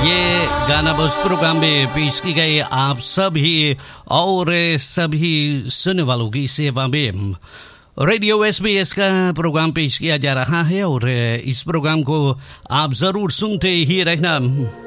ये गाना उस प्रोग्राम में पेश की गई आप सभी और सभी सुनने वालों की सेवा में रेडियो SBS का प्रोग्राम पेश किया जा रहा है और इस प्रोग्राम को आप जरूर सुनते ही रहना।